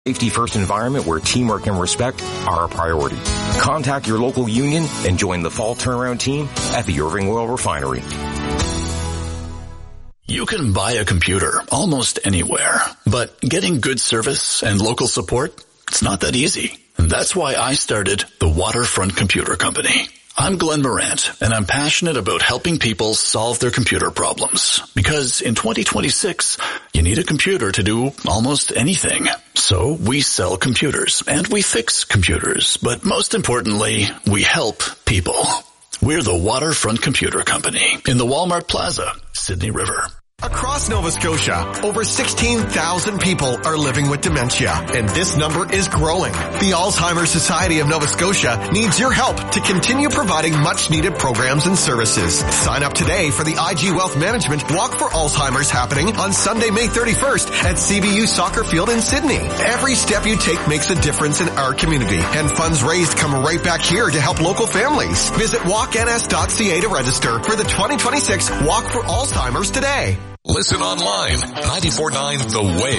Safety first environment where teamwork and respect are a priority. Contact your local union and join the fall turnaround team at the Irving Oil Refinery. You can buy a computer almost anywhere, but getting good service and local support, it's not that easy. And that's why I started the Waterfront Computer Company. I'm Glenn Morant, and I'm passionate about helping people solve their computer problems. Because in 2026, you need a computer to do almost anything. So we sell computers, and we fix computers. But most importantly, we help people. We're the Waterfront Computer Company in the Walmart Plaza, Sydney River. Across Nova Scotia, over 16,000 people are living with dementia, and this number is growing. The Alzheimer's Society of Nova Scotia needs your help to continue providing much-needed programs and services. Sign up today for the IG Wealth Management Walk for Alzheimer's happening on Sunday, May 31st at CBU Soccer Field in Sydney. Every step you take makes a difference in our community, and funds raised come right back here to help local families. Visit walkns.ca to register for the 2026 Walk for Alzheimer's today. Listen online, 94.9 The Wave.